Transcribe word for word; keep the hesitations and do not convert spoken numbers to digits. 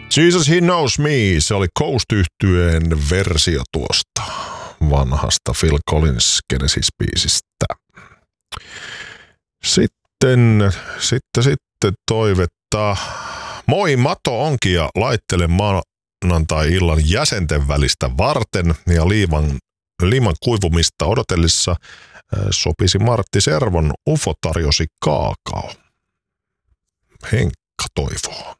Jesus He Knows Me, se oli Coast-yhtyeen versio tuosta vanhasta Phil Collins Genesis-biisistä. Sitten, sitten, sitten toivetta. Moi, Mato onkin ja laittele maanantai-illan jäsenten välistä varten ja liiman, liiman kuivumista odotellessa sopisi Martti Servon U F O tarjosi kaakao. Henkka toivoo.